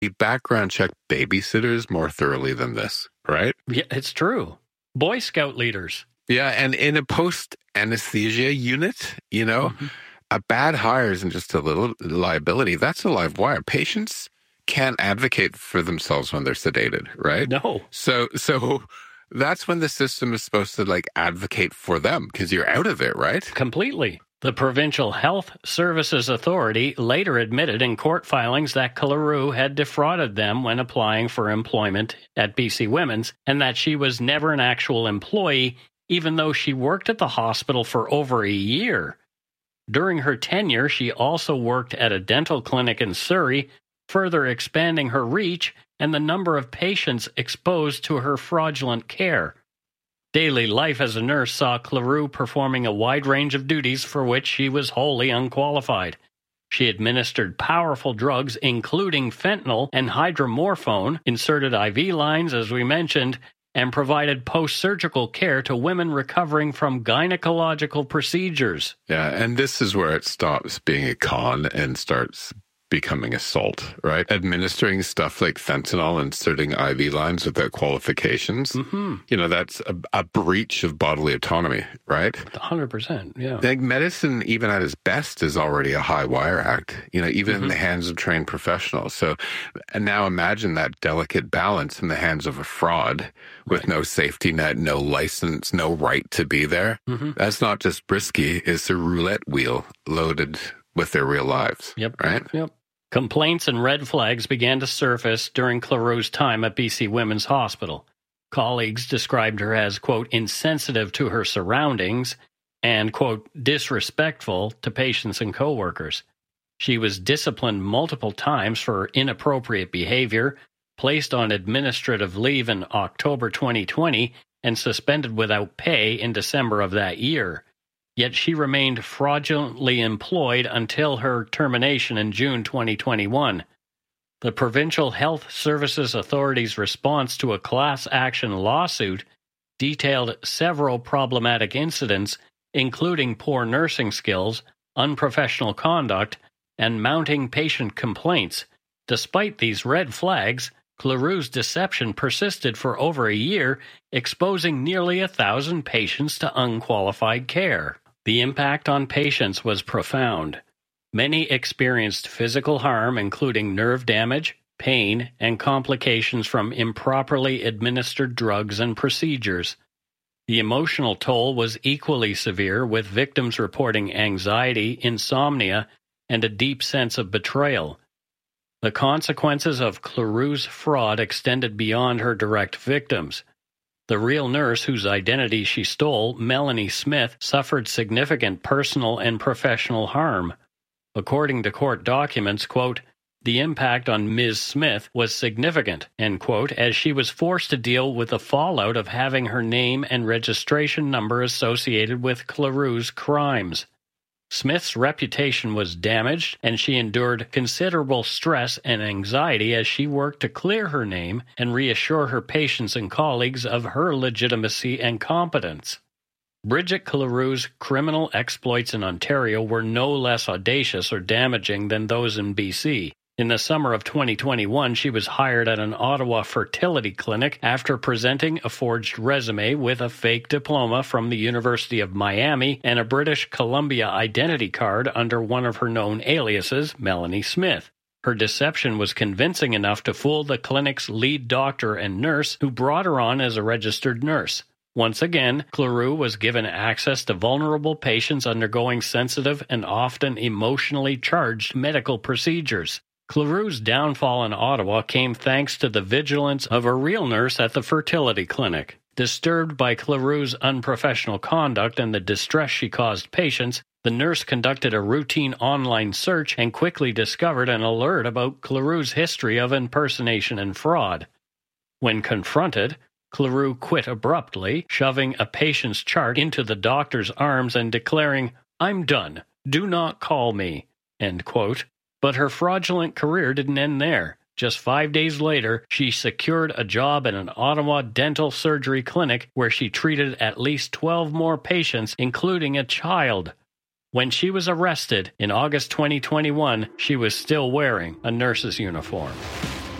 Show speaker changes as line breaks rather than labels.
We background check babysitters more thoroughly than this, right?
Yeah, it's true. Boy Scout leaders.
Yeah, and in a post-anesthesia unit, a bad hire isn't just a little liability. That's a live wire. Patients can't advocate for themselves when they're sedated, right?
No.
So that's when the system is supposed to advocate for them because you're out of it, right?
Completely. The Provincial Health Services Authority later admitted in court filings that Cleroux had defrauded them when applying for employment at BC Women's and that she was never an actual employee, even though she worked at the hospital for over a year. During her tenure, she also worked at a dental clinic in Surrey, further expanding her reach and the number of patients exposed to her fraudulent care. Daily life as a nurse saw Cleroux performing a wide range of duties for which she was wholly unqualified. She administered powerful drugs, including fentanyl and hydromorphone, inserted IV lines, as we mentioned, and provided post-surgical care to women recovering from gynecological procedures.
Yeah, and this is where it stops being a con and starts becoming assault, right? Administering stuff like fentanyl, inserting IV lines without qualifications.
Mm-hmm.
That's a breach of bodily autonomy, right?
100%, yeah.
Medicine, even at its best, is already a high wire act, even in the hands of trained professionals. So, and now imagine that delicate balance in the hands of a fraud with no safety net, no license, no right to be there.
Mm-hmm.
That's not just risky, it's a roulette wheel loaded with their real lives.
Yep.
Right?
Yep. Complaints and red flags began to surface during Cleroux's time at BC Women's Hospital. Colleagues described her as, quote, insensitive to her surroundings and, quote, disrespectful to patients and coworkers. She was disciplined multiple times for inappropriate behavior, placed on administrative leave in October 2020, and suspended without pay in December of that year. Yet she remained fraudulently employed until her termination in June 2021. The Provincial Health Services Authority's response to a class action lawsuit detailed several problematic incidents, including poor nursing skills, unprofessional conduct, and mounting patient complaints. Despite these red flags, Cleroux's deception persisted for over a year, exposing nearly 1,000 patients to unqualified care. The impact on patients was profound. Many experienced physical harm, including nerve damage, pain, and complications from improperly administered drugs and procedures. The emotional toll was equally severe, with victims reporting anxiety, insomnia, and a deep sense of betrayal. The consequences of Cleroux's fraud extended beyond her direct victims. The real nurse whose identity she stole, Melanie Smith, suffered significant personal and professional harm. According to court documents, quote, the impact on Ms. Smith was significant, end quote, as she was forced to deal with the fallout of having her name and registration number associated with Cleroux's crimes. Smith's reputation was damaged, and she endured considerable stress and anxiety as she worked to clear her name and reassure her patients and colleagues of her legitimacy and competence. Bridget Cleroux's criminal exploits in Ontario were no less audacious or damaging than those in BC. In the summer of 2021, she was hired at an Ottawa fertility clinic after presenting a forged resume with a fake diploma from the University of Miami and a British Columbia identity card under one of her known aliases, Melanie Smith. Her deception was convincing enough to fool the clinic's lead doctor and nurse, who brought her on as a registered nurse. Once again, Cleroux was given access to vulnerable patients undergoing sensitive and often emotionally charged medical procedures. Cleroux's downfall in Ottawa came thanks to the vigilance of a real nurse at the fertility clinic. Disturbed by Cleroux's unprofessional conduct and the distress she caused patients, the nurse conducted a routine online search and quickly discovered an alert about Cleroux's history of impersonation and fraud. When confronted, Cleroux quit abruptly, shoving a patient's chart into the doctor's arms and declaring, "I'm done. Do not call me," end quote. But her fraudulent career didn't end there. Just 5 days later, she secured a job at an Ottawa dental surgery clinic where she treated at least 12 more patients, including a child. When she was arrested in August 2021, she was still wearing a nurse's uniform.